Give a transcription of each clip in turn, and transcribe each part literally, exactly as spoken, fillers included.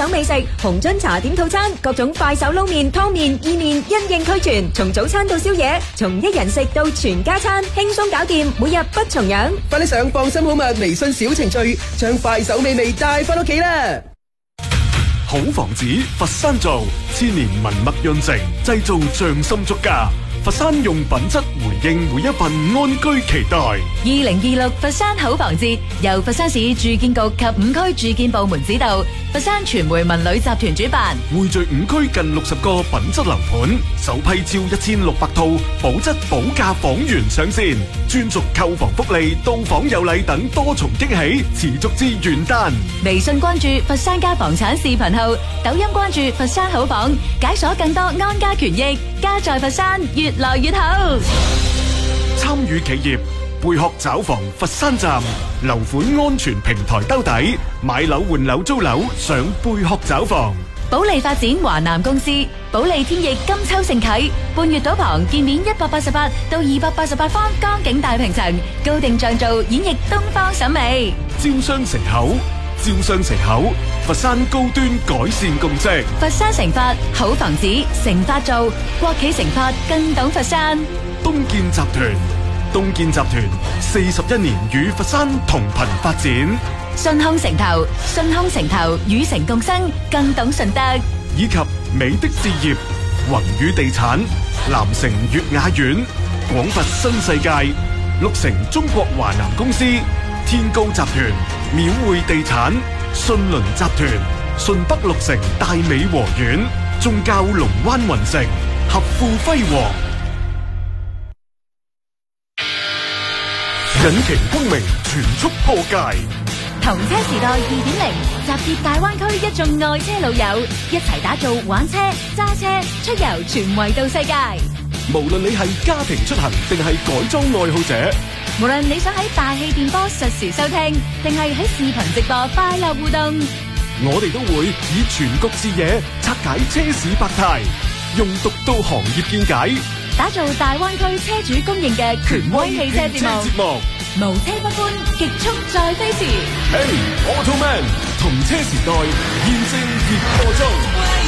美食，紅樽茶點套餐，各種快手撈麵、湯麵、意麵因應俱全，從早餐到宵夜，從一人食到全家餐，輕鬆搞掂，每日不重樣。 快啲上放心好物微信小程序，將快手美味帶翻屋企啦！ 好房子，佛山造，千年文墨潤成，製造匠心足家。佛山用品質回應每一份安居期待。 二零二六佛山好房節由佛山市住建局及五區住建部門指導，佛山傳媒文旅集團主辦， 匯聚五區近六十個品質樓盤，首批超一千六百套保質保價房源上線，專屬購房福利、到訪有禮等多重驚喜，持續至元旦。 微信關注佛山家房產視頻號，抖音關注佛山好房，解鎖更多安家權益，家在佛山越來越好。 參與企業貝殼找房佛山站樓款安全平台兜底，買樓換樓租樓上貝殼找房。 保利發展華南公司，保利天翼金秋盛啟，半月島旁建面一百八十八到二百八十八方江景大平層，高定像造演繹東方審美。 招商城口，招商城口，佛山高端改善共識。 佛山成發好房子，成發造，國企成發更懂佛山。 東建集團，東建集團四十一年與佛山同頻發展。 順康城投，順康城投與城共生，更懂順德。 以及美的置業、宏宇地產、南城悅雅苑、廣佛新世界、綠城中國華南公司、天高集團、廟匯地產、信倫集團、順北綠城大美和苑、宗教龍灣雲城、合富輝煌。引擎光明，全速破界。 同車時代二點零，集結大灣區一眾愛車老友，一齊打造玩車、揸車、出遊全維度世界。 無論你係家庭出行定係改裝愛好者， 無論你想喺大氣電波實時收聽，定係喺視頻直播快樂互動， 我哋都會以全局視野拆解車市百態，用獨到行業見解， 打造大灣區車主公認嘅權威汽車節目。無車不歡，極速再飛馳。 Hey Automan， 同車時代現正熱播中。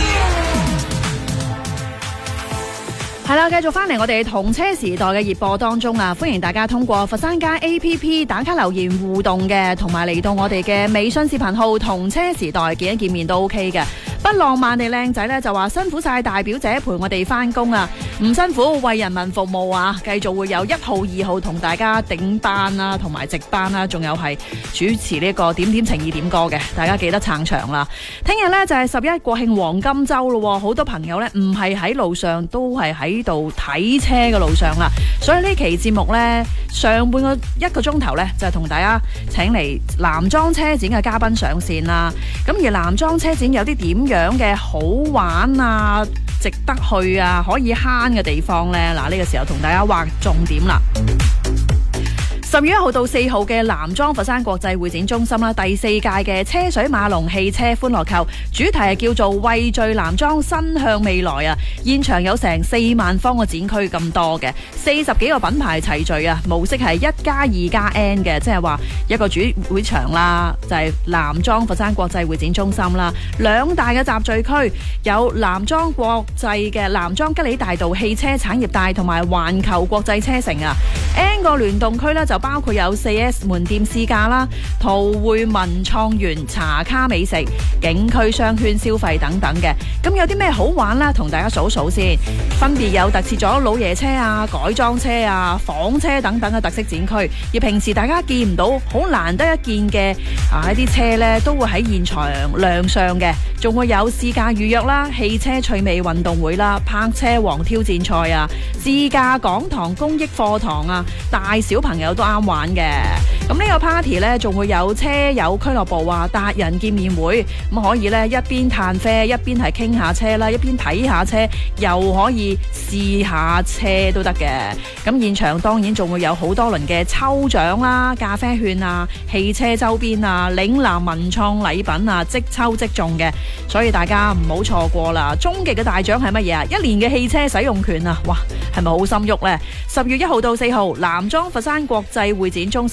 係啦，繼續翻嚟我哋同車時代嘅熱播當中啊！歡迎大家通過佛山街 A P P 打卡留言互動嘅，同埋嚟到我哋嘅微信視頻號同車時代見一見面都 OK 嘅。不浪漫地靚仔咧就話辛苦晒大表姐陪我哋翻工啊，唔辛苦為人民服務啊！繼續會有一號、二號同大家頂班啦，同埋值班啦，仲有係主持呢個點點情意點歌嘅，大家記得撐場啦！聽日呢就係十一國慶黃金周咯，好多朋友呢唔係喺路上，都係喺度睇車嘅路上啦，所以呢期節目呢，上半個一個鐘頭呢，就係同大家請嚟男裝車展嘅嘉賓上線啦。咁而男裝車展有啲點樣嘅好玩啊，值得去啊，可以慳嘅地方呢？嗱，呢個時候同大家劃重點啦。十月一號到四號嘅男裝佛山國際會展中心啦，第四屆嘅車水馬龍汽車歡樂購，主題係叫做匯聚男裝伸向未來啊！現場有成四萬方個展區咁多嘅，四十幾個品牌齊聚啊！模式係一加二加 N 嘅，即係話一個主會場啦，就係、是、男裝佛山國際會展中心啦。兩大嘅集聚區有男裝國際嘅男裝吉利大道汽車產業帶同埋環球國際車城啊 ，N 個聯動區呢，就包括有 四 S 門店試駕啦、淘匯文創園茶卡美食、景區商圈消費等等嘅。咁有啲咩好玩啦？同大家數數先，分別有特設咗老爺車啊、改裝車啊、房車等等嘅特色展區。而平時大家見唔到，好難得一見嘅啊，一啲車呢都會喺現場亮相嘅，仲會有試駕預約啦、汽車趣味運動會啦、泊車王挑戰賽啊、自駕講堂公益課堂啊，大小朋友都啱玩嘅。咁呢個 party 呢，仲會有車友俱樂部啊、達人見面會，咁可以呢一邊嘆啡，一邊係傾下車啦，一邊睇下車，又可以試下車都得嘅。咁現場當然仲會有好多輪嘅抽獎啦、咖啡券啊、汽車周邊啊、嶺南文創禮品啊，即抽即中嘅，所以大家唔好錯過啦。終極嘅大獎係乜嘢啊？一年嘅汽車使用權啊！哇，係咪好心喐呢？十月一號到四號，男裝佛山國際會展中心好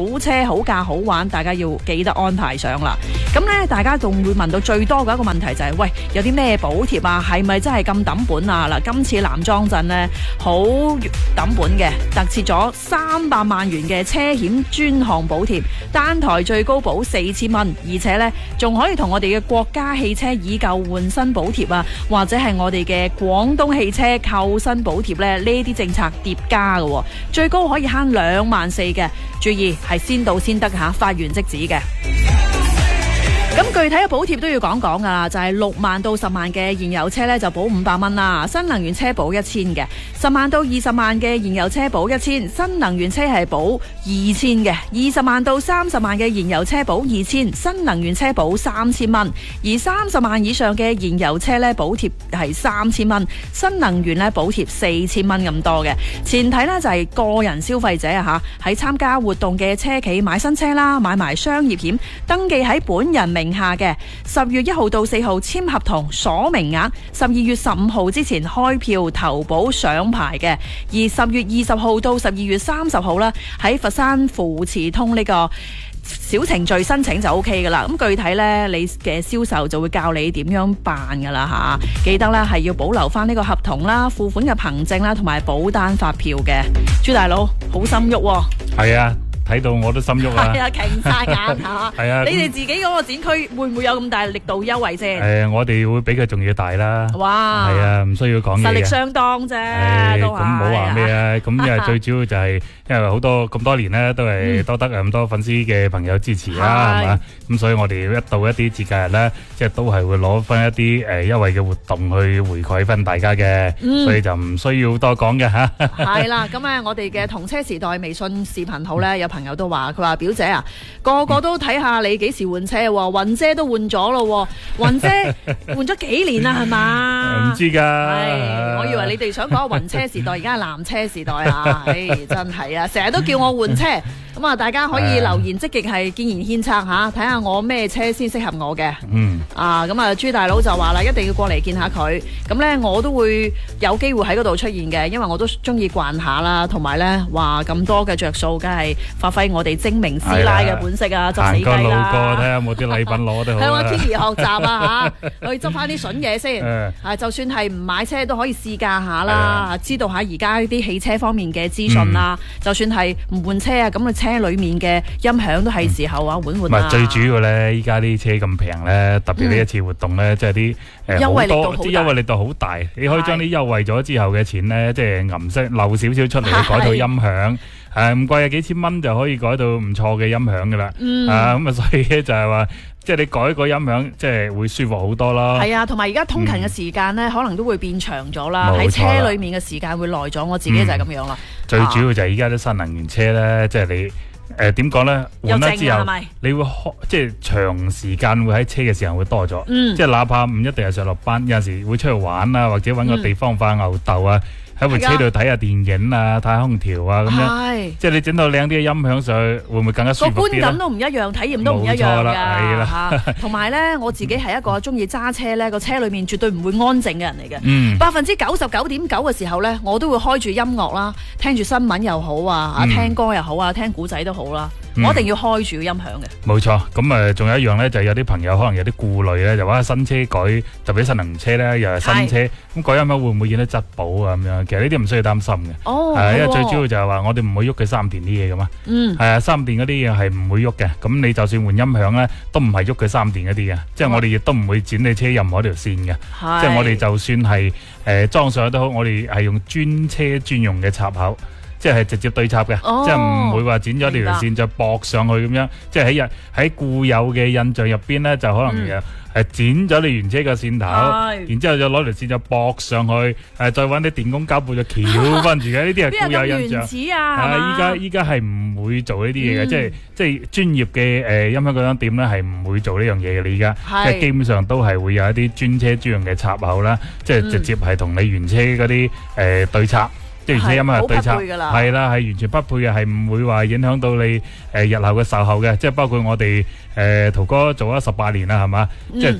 好車好價好玩，大家要記得安排上啦。咁呢，大家仲會問到最多嘅一個問題就係、是，喂，有啲咩補貼啊？係咪真係咁抌本啊？嗱，今次南莊鎮呢，好抌本嘅，特設咗三百萬元嘅車險專項補貼，單台最高保四千蚊，而且呢，仲可以同我哋嘅國家汽車以舊換新補貼啊，或者係我哋嘅廣東汽車購新補貼呢，呢啲政策疊加嘅，最高可以慳兩萬四嘅。注意係先到先得吓，發完即止嘅。咁具體嘅補貼都要講講噶啦，就係六萬到十萬嘅燃油車咧就補五百蚊啦，新能源車補一千嘅；十萬到二十萬嘅燃油車補一千，新能源車係補二千嘅；二十萬到三十萬嘅燃油車補二千，新能源車補三千蚊；而三十萬以上嘅燃油車咧補貼係三千蚊，新能源咧補貼四千蚊咁多嘅。前提呢就係個人消費者啊吓，喺參加活動嘅車企買新車啦，買埋商業險，登記喺本人名名下嘅，十月一號到四號簽合同鎖名額，十二月十五號之前開票投保上牌嘅，而十月二十號到十二月三十號啦，喺佛山富馳通呢個小程序申請就 O K 噶啦。咁具體呢，你嘅銷售就會教你點樣辦噶啦吓，記得啦係要保留翻呢個合同啦、付款嘅憑證啦，同埋保單發票嘅。朱大佬好心喐喎， 係啊。睇到我都心喐啊！ 係啊，擎晒眼嚇！ 係啊， 你哋自己嗰個展區會唔會有咁大力度優惠先？ 誒，我哋會比佢仲要大啦！ 哇！ 係啊，唔需要講嘢嘅， 實力相當啫，都係。 咁唔好話咩啊？咁因為最主要就係因為好多咁多年咧，都係多得咁多粉絲嘅朋友支持啦，係嘛？咁所以我哋一到一啲節假日咧，即係都係會攞翻一啲誒優惠嘅活動去回饋翻大家嘅，所以就唔需要多講嘅嚇。 係啦，咁啊，我哋嘅同車時代微信視頻號咧，有朋友都話，佢話表姐啊，個個都睇下你幾時換車喎，雲姐都換咗咯，雲姐換咗幾年啦，係嘛？ 唔知㗎， 係，我以為你哋想講雲車時代，而家係藍車時代啊！唉，真係啊，成日都叫我換車。咁啊，大家可以留言積極係建言獻策嚇，睇下我咩車先適合我嘅。 嗯。啊， 咁啊，朱大佬就話啦，一定要過嚟見下佢。咁咧，我都會有機會喺嗰度出現嘅，因為我都中意逛下啦，同埋咧話咁多嘅着數，梗係發揮我哋精明師奶嘅本色啊，執死雞啦。行過路過睇下有冇啲禮品攞都好。向我 Kiki 學習啊嚇，去執翻啲筍嘢先。啊，就算係唔買車都可以試駕下啦，知道下而家啲汽車方面嘅資訊啦。就算係唔換車啊，咁啊〜車裏面嘅音響都係時候啊，換換啊！ 唔係最主要咧，依家啲車咁平咧，特別呢一次活動咧，即係啲誒好多啲優惠力度好大，你可以將啲優惠咗之後嘅錢咧，即係揞息漏少少出嚟改套音響，誒唔貴啊，幾千蚊就可以改到唔錯嘅音響噶啦，啊咁啊，所以咧就係話。即係你改個音響，即係會舒服好多啦。係啊，同埋而家通勤嘅時間咧，可能都會變長咗啦。喺車裏面嘅時間會耐咗，我自己就係咁樣啦。最主要就係而家啲新能源車咧，即係你誒點講咧？換咗之後，你會開即係長時間會喺車嘅時間會多咗。即係哪怕唔一定係上落班，有陣時會出去玩啊，或者揾個地方發牛竇啊。喺部車度睇下電影啊，睇下空調啊，咁樣，即係你整到靚啲嘅音響上去，會唔會更加舒服啲？個觀感都唔一樣，體驗都唔一樣㗎。係啦，同埋咧，我自己係一個中意揸車咧，個車裏面絕對唔會安靜嘅人嚟嘅。嗯，百分之九十九點九嘅時候咧，我都會開住音樂啦，聽住新聞又好啊，啊聽歌又好啊，聽古仔都好啦。我一定要開住音響嘅。冇錯，咁誒，仲有一樣咧，就係有啲朋友可能有啲顧慮咧，就話新車改，特別新能源車咧，又係新車，咁改音響會唔會影響質保啊？咁樣，其實呢啲唔需要擔心嘅。哦，係，因為最主要就係話我哋唔會喐佢三電啲嘢噶嘛。嗯。係啊，三電嗰啲嘢係唔會喐嘅。咁你就算換音響咧，都唔係喐佢三電嗰啲嘅。即係我哋亦都唔會剪你車任何一條線嘅。係。即係我哋就算係誒裝上去都好，我哋係用專車專用嘅插口。即係直接對插嘅，哦、即係唔會話剪咗條線再駁上去咁樣。即係喺喺固有嘅印象入邊咧，就可能誒、嗯、剪咗你原車嘅線頭，是然之後就攞條線就駁上去，誒再揾啲電工膠布就翹翻住嘅。呢啲係固有印象。邊啊？依家依家係唔會做呢啲嘢嘅，即係即係專業嘅誒音響嗰間店咧係唔會做呢樣嘢嘅。你而家即係基本上都係會有一啲專車專用嘅插口啦，即係直接係同你原車嗰啲誒對插。即係原車音係對插，係啦，係完全匹配嘅，係唔會話影響到你誒日後嘅售後嘅。即係包括我哋誒陶哥做咗十八年啦，係嘛？即係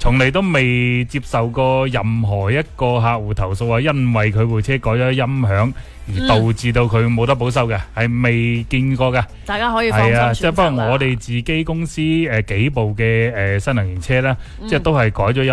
從嚟都未接受過任何一個客戶投訴話，因為佢部車改咗音響而導致到佢冇得保修嘅，係未見過嘅。 大家可以放心係啊， 選擇即係不過啦我哋自己公司誒幾部嘅誒新能源車啦，即係都係改咗音